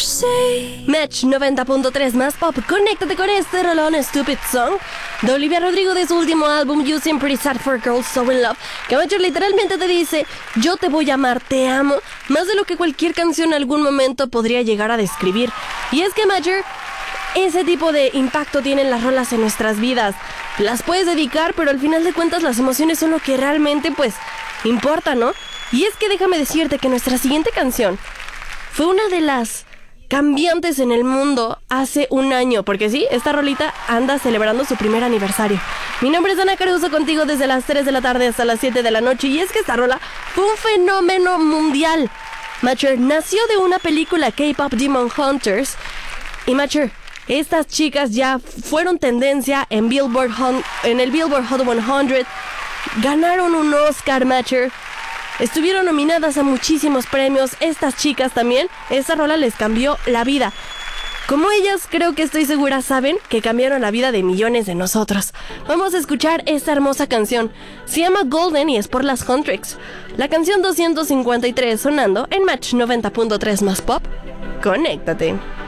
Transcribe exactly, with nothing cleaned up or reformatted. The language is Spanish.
Match noventa punto tres más pop. Conéctate con este rolón Stupid Song de Olivia Rodrigo de su último álbum You Seem Pretty Sad for Girls So In Love, que Major literalmente te dice: yo te voy a amar, te amo, más de lo que cualquier canción en algún momento podría llegar a describir. Y es que Major, ese tipo de impacto tienen las rolas en nuestras vidas. Las puedes dedicar, pero al final de cuentas las emociones son lo que realmente pues importa, ¿no? Y es que déjame decirte que nuestra siguiente canción fue una de las cambiantes en el mundo hace un año, porque sí, esta rolita anda celebrando su primer aniversario. Mi nombre es Ana Caruso, contigo desde las tres de la tarde hasta las siete de la noche, y es que esta rola fue un fenómeno mundial. Mature nació de una película K-Pop Demon Hunters, y Mature, estas chicas ya fueron tendencia en Billboard Hon- en el Billboard Hot cien, ganaron un Oscar, Mature. Estuvieron nominadas a muchísimos premios. Estas chicas también, esta rola les cambió la vida. Como ellas, creo que estoy segura saben que cambiaron la vida de millones de nosotros. Vamos a escuchar esta hermosa canción. Se llama Golden y es por las Huntrix. La canción doscientos cincuenta y tres sonando en Match noventa punto tres más pop. Conéctate.